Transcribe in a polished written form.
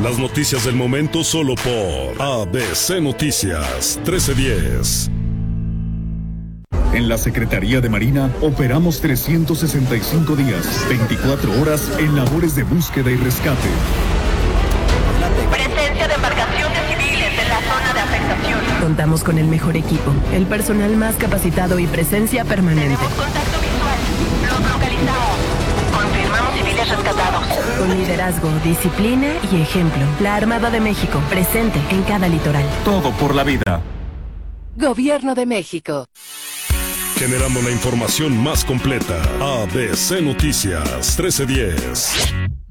Las noticias del momento solo por ABC Noticias 1310. En la Secretaría de Marina operamos 365 días, 24 horas en labores de búsqueda y rescate. Presencia de embarcaciones civiles en la zona de afectación. Contamos con el mejor equipo, el personal más capacitado y presencia permanente. Tenemos contacto visual. Los localizamos. Confirmamos civiles rescatados. Con liderazgo, disciplina y ejemplo. La Armada de México, presente en cada litoral. Todo por la vida. Gobierno de México. Generando la información más completa. ABC Noticias 1310.